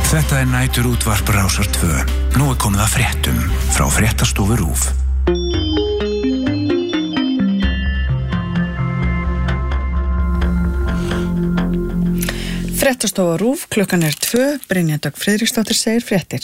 Þetta næturútvarp Rásar 2. Nú komið að fréttum frá Fréttastofu RÚV. Fréttastofa RÚV, klukkan 2, Brynja Dögg Friðriksdóttir segir fréttir.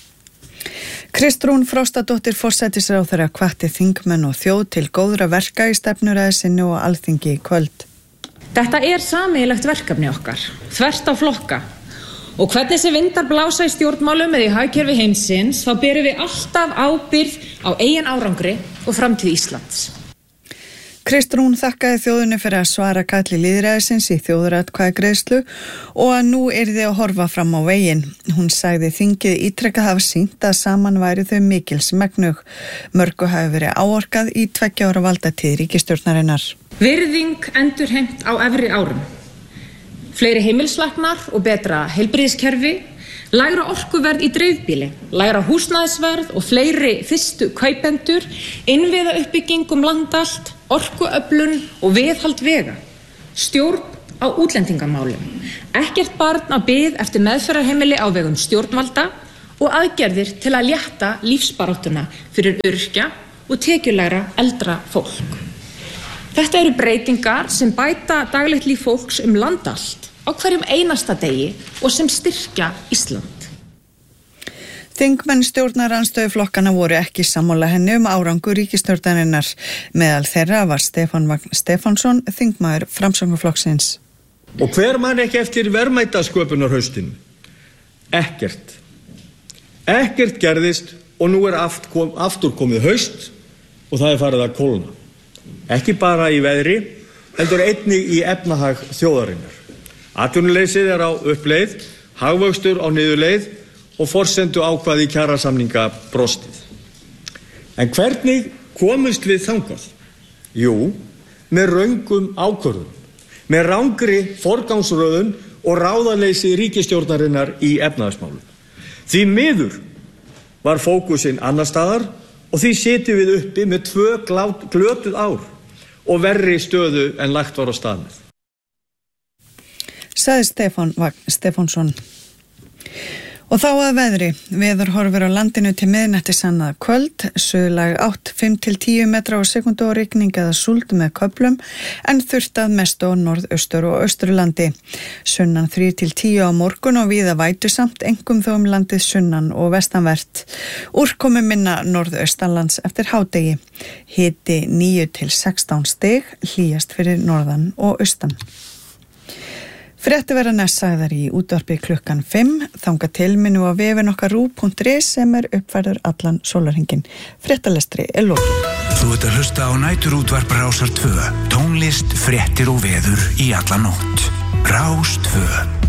Kristrún Frostadóttir forsætisráðherra hvatti þingmenn og þjóð til góðra verka í stefnuræðu sinni og Alþingi í kvöld. Þetta sameiginlegt verkefni okkar, þvert á flokka. Og hvernig sem vindar blása í stjórnmálum eða í hagkerfi heimsins, þá berum við alltaf ábyrgð á eigin árangri og framtíð Íslands. Kristrún þakkaði þjóðinni fyrir að svara kalli lýðræðisins í þjóðaratkvæðagreiðslu og að nú yrði að horfa fram á veginn. Hún sagði þingið ítrekað hafa sýnt að saman væri þau mikils megnug. Mörgu hafi verið áorkað í 2 ára valdatíð ríkisstjórnarinnar. Virðing endurheimt á efri árum. Fleiri heimilislæknar og betra heilbrigðiskerfi, lægra orkuverð í dreifbýli, lægra húsnæðisverð og fleiri fyrstu kaupendur, innviða uppbygging land allt, orkuöflun og viðhald vega, stjórn á útlendingamálum, ekkert barn á bið eftir meðferðarheimili á vegum stjórnvalda og aðgerðir til að létta lífsbaráttuna fyrir öryrkja og tekjulegra eldra fólk. Þetta eru breytingar sem bæta daglegt líf fólks land allt á hverjum einasta degi og sem styrkja Ísland. Þingmenn stjórnarandstöðuflokkana voru ekki sammála henni árangur ríkisstjórnarinnar. Meðal þeirra var Stefán Vagn Stefánsson, þingmaður Framsóknarflokksins. Og hver man ekki eftir verðmætasköpunarhaustinu? Ekkert. Ekkert gerðist og nú aftur komið haust og það farið að kólna. Ekki bara í veðri, heldur einnig í efnahag þjóðarinnar. Atvinnuleysið á uppleið, hagvöxtur á niðurleið og forsendu ákvæði kjarasamninga brostið. En hvernig komust við þangað? Jú, með röngum ákvörðunum, með rangri forgangsröðun og ráðaleysi ríkisstjórnarinnar í efnahagsmálum. Því miður var fókusinn annar staðar og því sitjum við uppi með 2 glötuð ár og verri stöðu en lagt var á stað með. Sagði Stefán Vagn Stefánsson. Og þá að veðri. Veður horfir á landinu til miðnættis annað kvöld, suðlæg 8, 5-10 metra á sekundu og rigning eða súld með köflum, en þurrt að mestu á norðaustur og austurlandi. Sunnan 3-10 á morgun og víða vætusamt, einkum þó landið sunnan og vestanvert. Úrkomi minna norðaustanlands eftir hádegi. Hiti 9-16 stig, hlýjast fyrir norðan og austan. Fréttir verða næst sagðar í útvarpi klukkan 5, þangað til minnu á vefinn okkar RÚV.is sem uppfærður allan sólarhringinn. Fréttalestri lokið. Þú ert að hlusta á næturútvarp Rásar 2. Tónlist, fréttir og veður í alla nótt. Rás 2.